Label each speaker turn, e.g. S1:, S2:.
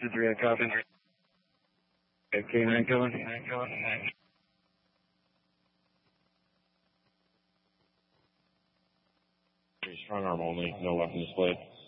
S1: 2-3 on copy. K9 coming.
S2: Strong arm only, no weapon displayed.